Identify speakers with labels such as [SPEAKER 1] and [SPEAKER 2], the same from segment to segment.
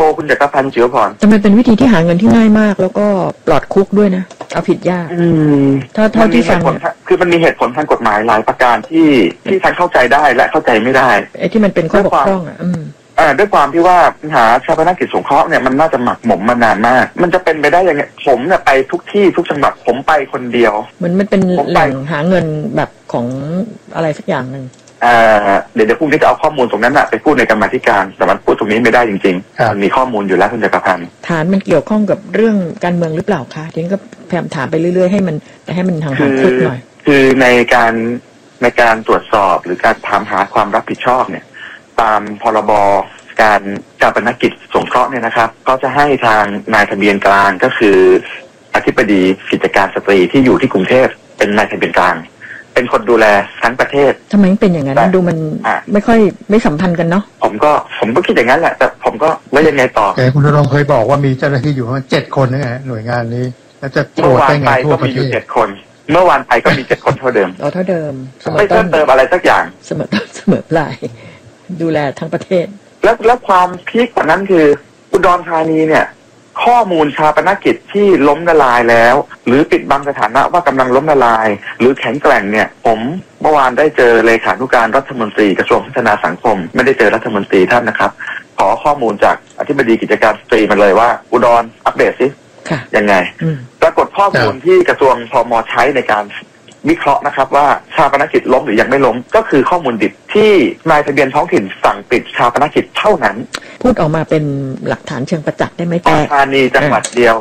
[SPEAKER 1] คุณจักรพันธ์เจียวพร
[SPEAKER 2] แต่มันเป็นวิธีที่หาเงินที่ง่ายมากแล้วก็ปลอดคุกด้วยนะเอาผิดยากถ้าที่ฟัง
[SPEAKER 1] คือมันมีเหตุผลทางกฎหมายหลายประการที่ทั้งเข้าใจได้และเข้าใจไม่ได้
[SPEAKER 2] ไอ้ที่มันเป็นข้อบกพร่อง
[SPEAKER 1] ด้วยความที่ว่าปัญหาชาปนกิจสงเคราะห์เนี่ยมันน่าจะหมักหมมมานานมากมันจะเป็นไปได้ยังไงผมเนี่ยไปทุกที่ทุกจังหวัดผมไปคนเดียว
[SPEAKER 2] มันเป็นแหล่งหาเงินแบบของอะไรสักอย่างนึง
[SPEAKER 1] เดี๋ยวพรุ่งนี้จะเอาข้อมูลตรงนั้นไปพูดในกรรมาธิการแต่มันพูดตรงนี้ไม่ได้จริงๆมันมีข้อมูลอยู่แล้วคุณจักรพันธ์
[SPEAKER 2] ฐานมันเกี่ยวข้องกับเรื่องการเมืองหรือเปล่าคะทีนี้ก็พยายามถามไปเรื่อยๆให้มันห่างๆคุกหน่อย
[SPEAKER 1] คือในการตรวจสอบหรือการถามหาความรับผิดชอบเนี่ยตามพรบการชาปนกิจสงเคราะห์เนี่ยนะครับก็จะให้ทางนายทะเบียนกลางก็คืออธิบดีกิจการสตรีที่อยู่ที่กรุงเทพเป็นนายทะเบียนกลางเป็นคนดูแลทั้งประเทศ
[SPEAKER 2] ทำไมเป็นอย่างนั้นดูมันไม่สัมพันธ์กันเนาะ
[SPEAKER 1] ผมก็คิดอย่างนั้นแหละแต่ผมก็แล้วยังไงต่อ
[SPEAKER 3] คุณณรงค์เคยบอกว่ามีเจ้าหน้าที่อยู่ประมาณ7 คนนะฮะหน่วยงานนี้แล้วจะตรวจได้ไงทั่วประเทศ
[SPEAKER 1] 7 คนเมื่อวานไปก็มี7 คนเท่าเดิม
[SPEAKER 2] เท่าเดิม
[SPEAKER 1] ไม่เพิ่มเติมอะไรสักอย่าง
[SPEAKER 2] เสมอปลายดูแลทั้งประเทศ
[SPEAKER 1] แล้วความพีคกว่านั้นคืออุดรธานีเนี่ยข้อมูลชาปนกิจที่ล้มละลายแล้วหรือปิดบังสถานะว่ากำลังล้มละลายหรือแข็งแกร่งเนี่ยผมเมื่อวานได้เจอเลขานุการรัฐมนตรีกระทรวงพัฒนาสังคมไม่ได้เจอรัฐมนตรีท่านนะครับขอข้อมูลจากอธิบดีกิจการสตรีมาเลยว่าอุดรอัปเดตสิยังไงปรากฏข้อมูลที่กระทรวงพม.ใช้ในการวิเคราะห์นะครับว่าชาปนกิจล้มหรือยังไม่ล้มก็คือข้อมูลดิบที่นายทะเบียนท้องถิ่นสั่งปิดชาปนกิจเท่านั้น
[SPEAKER 2] พูดออกมาเป็นหลักฐานเชิงประจักษ์ได้ไหม
[SPEAKER 1] ปทุมธานีจังหวัดเดียว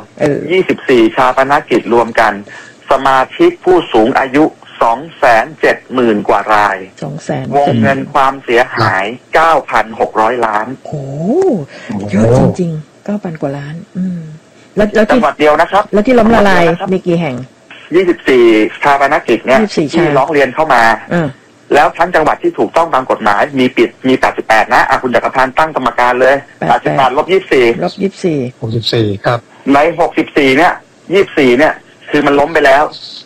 [SPEAKER 1] 24ชาปนกิจรวมกันสมาชิกผู้สูงอายุ 270,000 กว่าราย
[SPEAKER 2] 200,000
[SPEAKER 1] วงเงินความเสียหาย 9,600 ล้าน
[SPEAKER 2] โอ้เยอะจริงๆ 9,000 กว่าล้านแล้ว
[SPEAKER 1] จังหวัดเดียวนะครับ
[SPEAKER 2] แล้วที่ล้มละลายมีกี่แห่ง
[SPEAKER 1] 24ชาปนกิจเนี่ยที่ร้องเรียนเข้ามาแล้วทั้งจังหวัดที่ถูกต้องตามกฎหมายมี88นะคุณจักรพันธ์ตั้งกรรมการเลย88ลบ
[SPEAKER 2] 24
[SPEAKER 3] ครับ
[SPEAKER 1] ใน64เนี่ย24เนี่ยคือมันล้มไปแล้ว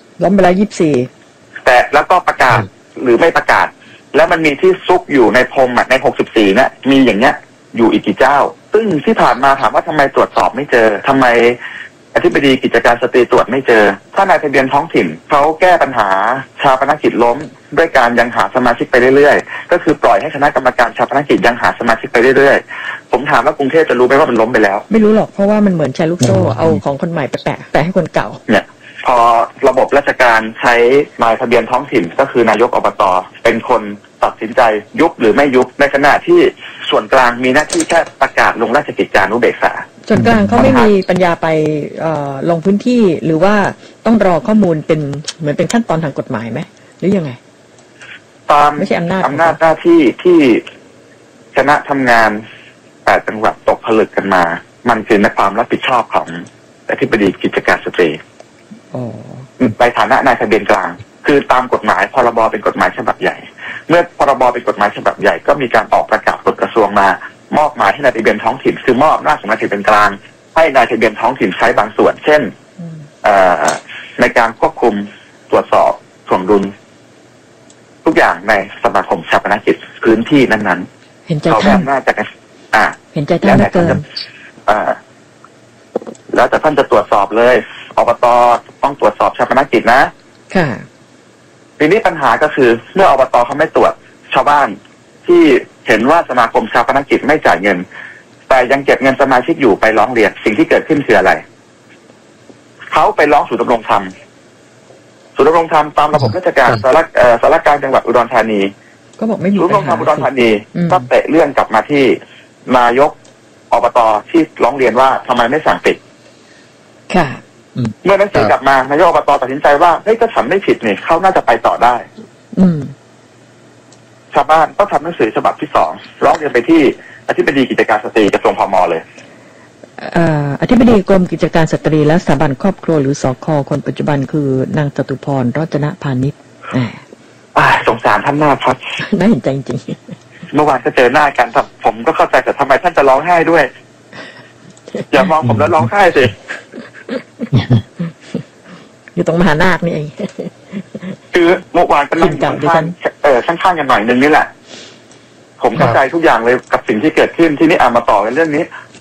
[SPEAKER 2] 24
[SPEAKER 1] แต่แล้วก็ประกาศหรือไม่ประกาศแล้วมันมีที่ซุกอยู่ในพรมใน64เนี่ยมีอย่างเงี้ยอยู่อีกกี่เจ้าซึ่งที่ผ่านมาถามว่าทำไมตรวจสอบไม่เจอทำไมอธิบดีกิจการสตรีตรวจไม่เจอถ้านายทะเบียนท้องถิ่นเขาแก้ปัญหาชาปนกิจล้มด้วยการยังหาสมาชิกไปเรื่อยๆก็คือปล่อยให้คณะกรรมการชาปนกิจยังหาสมาชิกไปเรื่อยๆผมถามว่ากรุงเทพจะรู้ไหมว่ามันล้มไปแล้ว
[SPEAKER 2] ไม่รู้หรอกเพราะว่ามันเหมือนแชร์ลูกโซ่เอาของคนใหม่ไปแปะให้คนเก่า
[SPEAKER 1] เนี่ยพอระบบราชการใช้นายทะเบียนท้องถิ่นก็คือนายกอบต.เป็นคนตัดสินใจยุบหรือไม่ยุบในขณะที่ส่วนกลางมีหน้าที่แค่ประกาศลงราชกิจจานุเบกษา
[SPEAKER 2] ส่วนกลางเขาไม่มีปัญญาไปลงพื้นที่หรือว่าต้องรอข้อมูลเป็นเหมือนเป็นขั้นตอนทางกฎหมายไหมหรือยังไง
[SPEAKER 1] ตามไม่ใช่อำนาจหน้าที่ที่คณะทำงาน8 จังหวัดตกผลึกกันมามันคือในความรับผิดชอบของอธิบดีกิจการสตรีในฐานะนายทะเบียนกลางคือตามกฎหมายพรบเป็นกฎหมายฉบับใหญ่เมื่อพรบเป็นกฎหมายฉบับใหญ่ก็มีการออกประกาศกฎกระทรวงมามอบหมายให้นายทะเบียนท้องถิ่นคือมอบหน้าที่นายทะเบียนกลางให้นายทะเบียนท้องถิ่นใช้บางส่วนเช่นในการควบคุมตรวจสอบถ่วงดุลทุกอย่างในสมาคมชาปนกิจพื้นที่นั้น
[SPEAKER 2] ๆเห็นใจท่าน
[SPEAKER 1] น่าจะ
[SPEAKER 2] เห็นใจท่านเกิน
[SPEAKER 1] แล้วแต่ท่านจะตรวจสอบเลยอบต.ต้องตรวจสอบชาปนกิจนะ
[SPEAKER 2] ค่ะ
[SPEAKER 1] ทีนี้ปัญหาก็คือเมื่ออบต.เขาไม่ตรวจชาวบ้านที่เห็นว่าสมาคมชาปนกิจไม่จ่ายเงินแต่ยังเก็บเงินสมาชิกอยู่ไปร้องเรียนสิ่งที่เกิดขึ้นคืออะไรเขาไปร้องศูนย์ดำรงธรรมตามระบบราชการสารกลางจังหวัดอุดรธานี
[SPEAKER 2] ก็บอกไม่มี
[SPEAKER 1] ศูนย์ดำรงธรรมอุดรธานีก็เตะเรื่องกลับมาที่นายกอบต.ที่ร้องเรียนว่าทำไมไม่สั่งปิด
[SPEAKER 2] ค่ะ
[SPEAKER 1] เมื่อหนังสือกลับมานายกอบต.ตัดสินใจว่าเฮ้ยก็ฉันไม่ผิดนี่เขาน่าจะไปต่อได้ชาวบ้านต้องทำหนังสือฉบับที่2ร้องเรียนไปที่อธิบดีกิจการสตรีกระทรวงพม.เลย
[SPEAKER 2] อธิบดีกรมกิจการสตรีและสถาบันครอบครัวหรือสค.คนปัจจุบันคือนางจตุพร รจนพานิช
[SPEAKER 1] สงสารท่านมากครับ
[SPEAKER 2] น่าเห็นใจจริง
[SPEAKER 1] เมื่อวานก็เจอหน้ากันผมก็เข้าใจแต่ทำไมท่านจะร้องไห้ด้วยอย่ามองผมแล้วร้องไห้สิ
[SPEAKER 2] อยู่ตรงมหานาคนี่เอง
[SPEAKER 1] คือเมื่อวานก็นั่งข้างกันหน่อยนึงนี่แหละผมเข้าใจทุกอย่างเลยกับสิ่งที่เกิดขึ้นที่นี่มาต่อกันเรื่องนี้